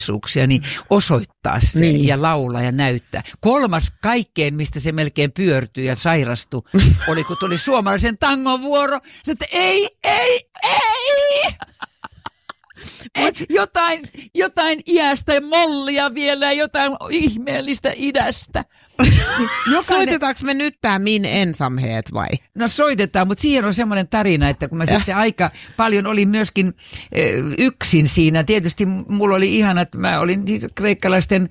niin osoittaa sen ja laulaa ja näyttää. 3. kaikkeen, mistä se melkein pyörtyi ja sairastui, oli kun tuli suomalaisen tangon vuoro. Että ei. Jotain iästä ja mollia vielä ja jotain ihmeellistä idästä. Soitetaanko me nyt tämä Min ensamhet vai? No soitetaan, mutta siihen on semmoinen tarina, että kun mä sitten aika paljon olin myöskin yksin siinä. Tietysti mulla oli ihana, että mä olin kreikkalaisten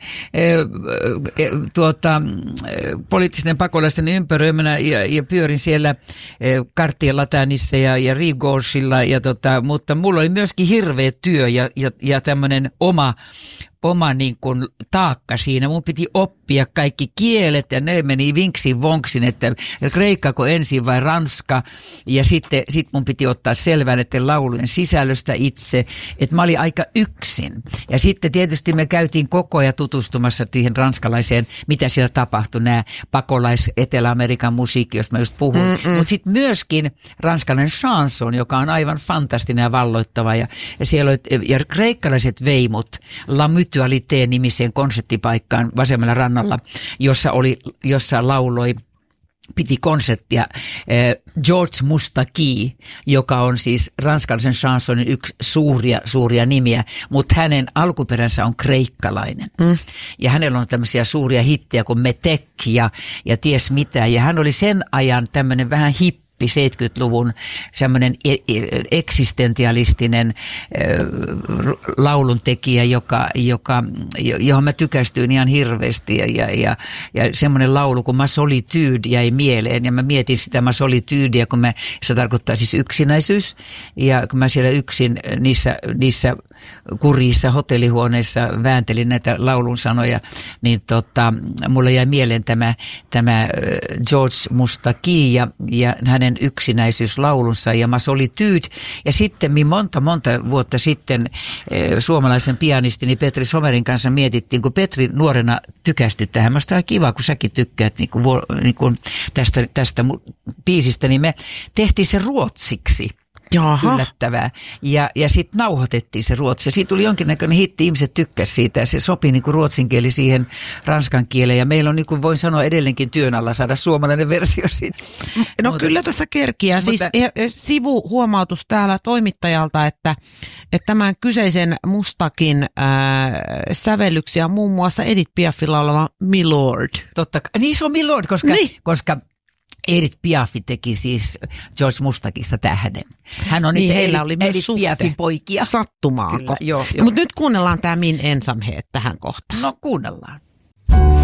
poliittisten pakolaisten ympäröimänä ja pyörin siellä Kartien Latanissa ja Rive-Gauchella, mutta mulla oli myöskin hirveä työ ja tämmöinen oma niin kuin taakka siinä. Mun piti oppia kaikki kielet ja ne meni vinksin vonksin, että kreikkako ensin vai ranska. Ja sitten mun piti ottaa selvää näiden laulujen sisällöstä itse, että mä olin aika yksin. Ja sitten tietysti me käytiin koko ajan tutustumassa siihen ranskalaiseen, mitä siellä tapahtui, nämä Etelä-Amerikan musiikki, josta mä just puhun. Mutta sitten myöskin ranskalainen chanson, joka on aivan fantastinen ja valloittava. Ja siellä ja kreikkalaiset veimut, La Mutualité-nimiseen konserttipaikkaan vasemmalla rannalla, jossa lauloi, piti konserttia George Moustaki, joka on siis ranskalaisen chansonin yksi suuria nimiä, mutta hänen alkuperänsä on kreikkalainen. Ja hänellä on tämmöisiä suuria hittejä kuin Metek ja ties mitä. Ja hän oli sen ajan tämmöinen vähän hippi 70-luvun semmoinen eksistentialistinen lauluntekijä, johon mä tykästyin ihan hirveästi ja semmoinen laulu kuin Ma Solitude jäi mieleen ja mä mietin sitä Ma Solitudea, se tarkoittaa siis yksinäisyys ja kun mä siellä yksin niissä kurjissa hotellihuoneissa vääntelin näitä laulun sanoja, niin mulle jäi mieleen tämä George Moustaki ja hänen yksinäisyyslaulunsa ja Ma Solitude. Ja sitten monta vuotta sitten suomalaisen pianistini Petri Somerin kanssa mietittiin, kun Petri nuorena tykästyi tähän. Musta on kiva, kun säkin tykkäät tästä biisistä, niin me tehtiin se ruotsiksi. Jaha. Yllättävää. Ja sitten nauhoitettiin se ruotsi. Ja siitä tuli jonkinnäköinen hitti, ihmiset tykkäsivät siitä ja se sopi niin kuin ruotsin kieli siihen ranskan kieleen. Ja meillä on, niin kuin voin sanoa, edelleenkin työn alla saada suomalainen versio siitä. No kyllä tässä kerkiää. Siis sivuhuomautus täällä toimittajalta, että tämän kyseisen Mustakin sävellyksiä on muun muassa Edith Piafilla oleva Milord. Totta kai. Niin se on Milord, koska Edith Piaf teki siis George Mustakista tähden. Hän on niin heillä oli myös Edith Piafin poikia. Sattumaako? Joo. Mutta nyt kuunnellaan tämä Min ensamhet tähän kohtaan. No kuunnellaan.